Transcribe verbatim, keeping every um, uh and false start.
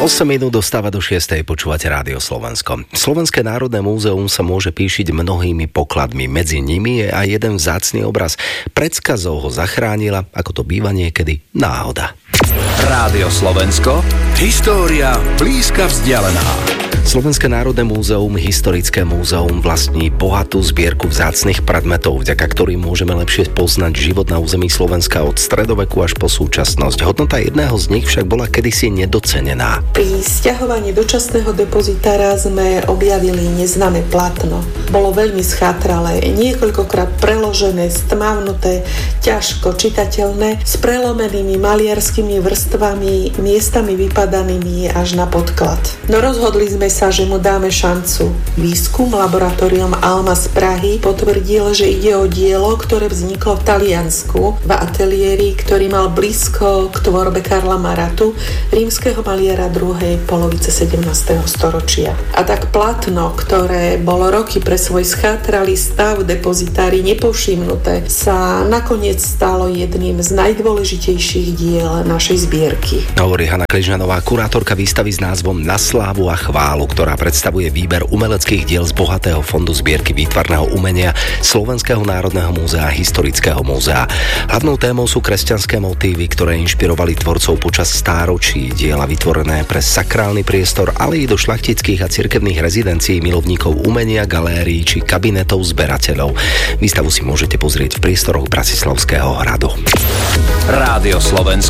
osem minút dostáva do šiestej, počúvate Rádio Slovensko. Slovenské národné múzeum sa môže píšiť mnohými pokladmi. Medzi nimi je aj jeden vzácny obraz. Predskazov ho zachránila, ako to býva niekedy, náhoda. Rádio Slovensko, história blízka vzdialená. Slovenské národné múzeum, historické múzeum vlastní bohatú zbierku vzácnych predmetov, vďaka ktorým môžeme lepšie poznať život na území Slovenska od stredoveku až po súčasnosť. Hodnota jedného z nich však bola kedysi nedocenená. Pri sťahovaní dočasného depozitára sme objavili neznáme plátno. Bolo veľmi schátralé, niekoľkokrát preložené, stmavnuté, ťažko čitateľné, s prelomenými maliarskými vrstvami, miestami vypadanými až na podklad. No rozhodli sme sa, že mu dáme šancu. Výskum laboratórium Alma z Prahy potvrdil, že ide o dielo, ktoré vzniklo v Taliansku, v ateliéri, ktorý mal blízko k tvorbe Karla Maratu, rímskeho maliara druhej polovice sedemnásteho storočia. A tak plátno, ktoré bolo roky pre svoj schátralý stav v depozitári nepovšimnuté, sa nakoniec stalo jedným z najdôležitejších diel našej zbierky. Hovorí Hanna Križanová, kurátorka výstavy s názvom Na slávu a chválu, ktorá predstavuje výber umeleckých diel z bohatého fondu zbierky výtvarného umenia Slovenského národného múzea a historického múzea. Hlavnou témou sú kresťanské motívy, ktoré inšpirovali tvorcov počas stáročí, diela vytvorené pre sakrálny priestor, ale i do šľachtických a cirkevných rezidencií milovníkov umenia, galérií či kabinetov zberateľov. Výstavu si môžete pozrieť v priestoroch Bratislavského hradu. Rádio Slovensko.